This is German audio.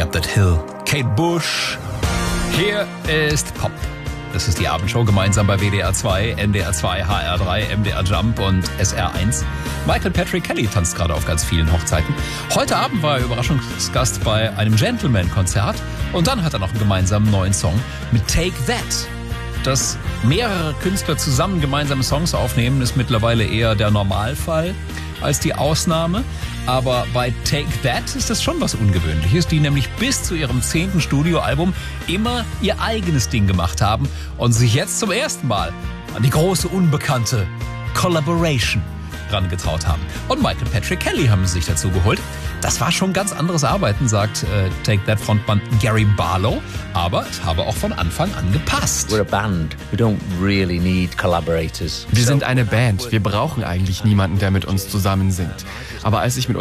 Up That Hill. Kate Bush. Hier ist Pop. Das ist die Abendshow gemeinsam bei WDR 2, NDR 2, HR 3, MDR Jump und SR1. Michael Patrick Kelly tanzt gerade auf ganz vielen Hochzeiten. Heute Abend war er Überraschungsgast bei einem Gentleman-Konzert und dann hat er noch einen gemeinsamen neuen Song mit Take That. Dass mehrere Künstler zusammen gemeinsame Songs aufnehmen, ist mittlerweile eher der Normalfall als die Ausnahme. Aber bei Take That ist das schon was Ungewöhnliches, die nämlich bis zu ihrem 10. Studioalbum immer ihr eigenes Ding gemacht haben und sich jetzt zum ersten Mal an die große unbekannte Collaboration rangetraut haben. Und Michael Patrick Kelly haben sie sich dazu geholt. Das war schon ganz anderes Arbeiten, sagt Take That Frontmann Gary Barlow, aber es habe auch von Anfang an gepasst. We're a band. We don't really need collaborators. Wir sind eine Band. Wir brauchen eigentlich niemanden, der mit uns zusammen singt. Aber als ich mit